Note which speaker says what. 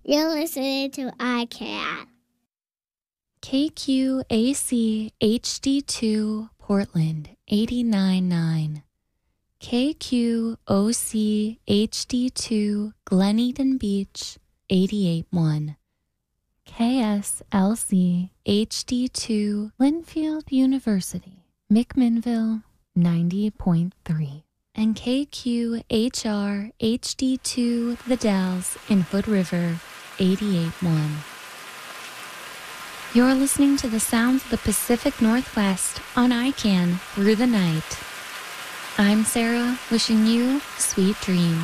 Speaker 1: You're listening to iCat.
Speaker 2: KQAC HD2 Portland 89.9. KQOC HD2 Glen Eden Beach 88.1. KSLC HD2 Linfield University McMinnville 90.3. And KQHR HD2 The Dalles in Hood River 88.1. You're listening to the sounds of the Pacific Northwest on ICANN through the night. I'm Sarah, wishing you sweet dreams.